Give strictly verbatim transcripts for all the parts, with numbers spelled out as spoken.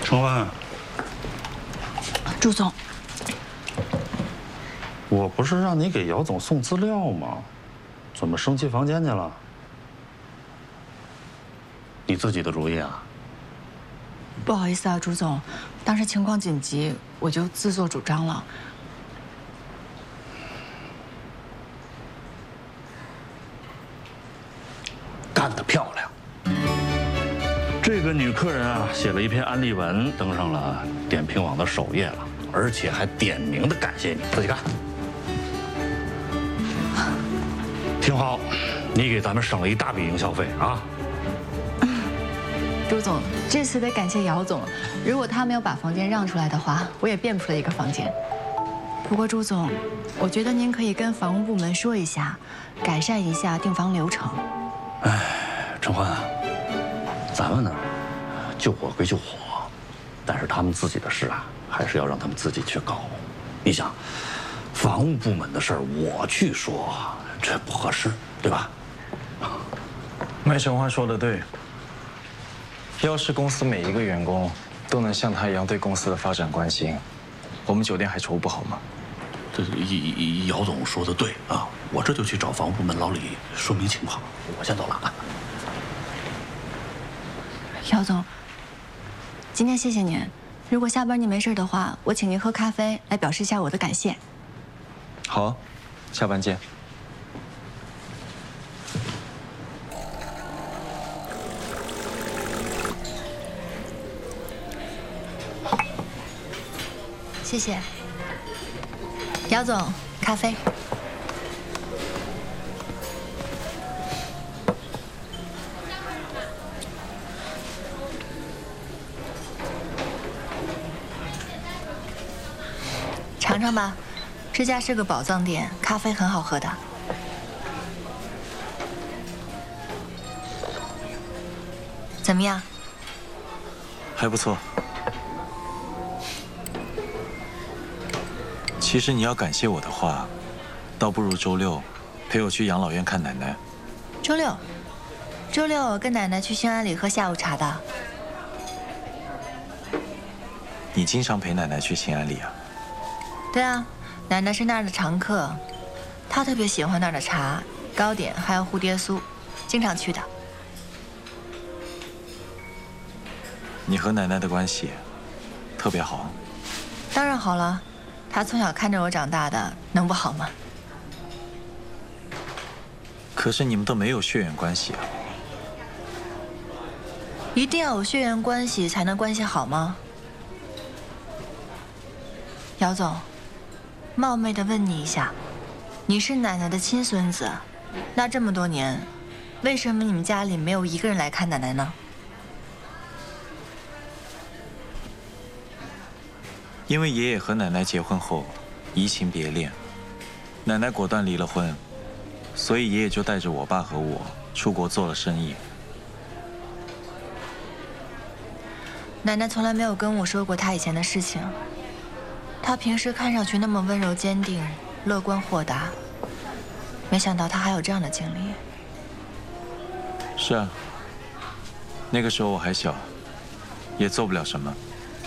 程欢， 朱总， 我不是让你给姚总送资料吗？怎么升级房间去了？你自己的主意啊？ 不好意思啊，朱总，当时情况紧急，我就自作主张了。 干得漂亮！这个女客人啊，写了一篇安利文，登上了点评网的首页了，而且还点名的感谢你。自己看，挺好，你给咱们省了一大笔营销费啊！ 朱总，这次得感谢姚总，如果他没有把房间让出来的话，我也变不出来一个房间。不过朱总，我觉得您可以跟房屋部门说一下，改善一下订房流程。 哎，陈欢啊，咱们呢，救火归救火，但是他们自己的事啊，还是要让他们自己去搞。你想，房务部门的事儿我去说，这不合适，对吧？ 麦陈欢说的对。要是公司每一个员工都能像他一样对公司的发展关心，我们酒店还愁不好吗？ 这姚总说的对啊，我这就去找房务部门老李说明情况。我先走了啊。 姚总，今天谢谢您。如果下班您没事的话，我请您喝咖啡来表示一下我的感谢。 好，下班见。 谢谢，姚总，咖啡。尝尝吧，这家是个宝藏店，咖啡很好喝的。怎么样？ 还不错。其实你要感谢我的话，倒不如周六陪我去养老院看奶奶。 周六，周六我跟奶奶去兴安里喝下午茶的。 你经常陪奶奶去兴安里啊？ 对啊，奶奶是那儿的常客，她特别喜欢那儿的茶、糕点，还有蝴蝶酥，经常去的。 你和奶奶的关系特别好？ 当然好了。他从小看着我长大的，能不好吗？ 可是你们都没有血缘关系啊！ 一定要有血缘关系才能关系好吗？姚总，冒昧的问你一下，你是奶奶的亲孙子，那这么多年，为什么你们家里没有一个人来看奶奶呢？ 因为爷爷和奶奶结婚后移情别恋，奶奶果断离了婚，所以爷爷就带着我爸和我出国做了生意。 奶奶从来没有跟我说过她以前的事情。她平时看上去那么温柔坚定、乐观豁达，没想到她还有这样的经历。 是啊，那个时候我还小，也做不了什么。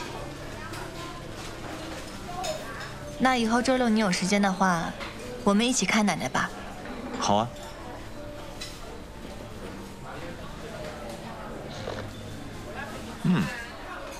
那以后周六你有时间的话，我们一起看奶奶吧。 好啊。嗯。